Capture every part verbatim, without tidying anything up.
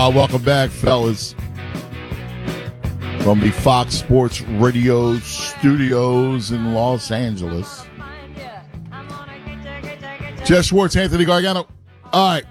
Uh, welcome back, fellas, from the Fox Sports Radio studios in Los Angeles. Jeff Schwartz, Anthony Gargano. All right.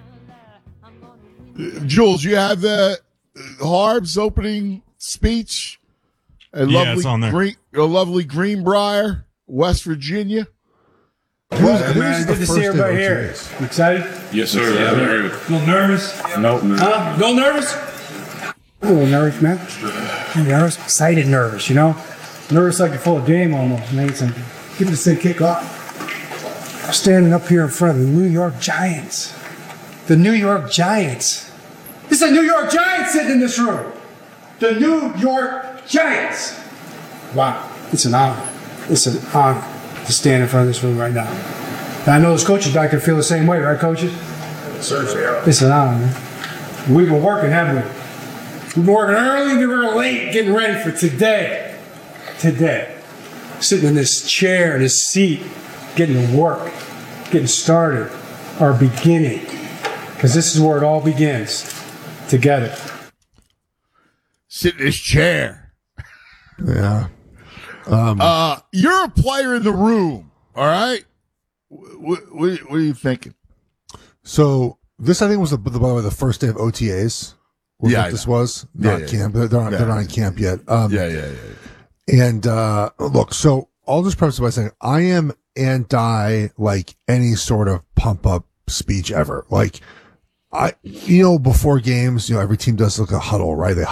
Jules, you have the Harb's opening speech. A Yeah, lovely it's on there. Green, a lovely Greenbrier, West Virginia. Well, man, good to see everybody here. You excited? Yes, sir. Yeah, very. A little nervous? No. Huh? A little nervous? A little nervous, man. I'm nervous, excited, nervous, you know? Nervous like you're full of game almost, man. So give this thing kick off. I'm standing up here in front of the New York Giants. The New York Giants. This is a New York Giants sitting in this room. The New York Giants. Wow, it's an honor. It's an honor to stand in front of this room right now. And I know those coaches back there feel the same way, right, coaches? Sir, It's an honor, man. We've been working, haven't we? We've been working early, we were late, getting ready for today. Today. Sitting in this chair, this seat, getting to work, getting started, our beginning. Because this is where it all begins. Together. Sit in this chair. Yeah. Um, Uh, you're a player in the room, all right? What, what, what are you thinking? so this, I think, was the, by the way, the first day of O T As. Was Yeah, what I this know. was. Yeah, Not yeah, camp. They're, not, Yeah. they're not in camp yet. Um, Yeah, yeah, yeah. And uh, look, so I'll just preface it by saying I am anti like any sort of pump up speech ever. Like I, you know, before games, you know, every team does like a huddle, right? They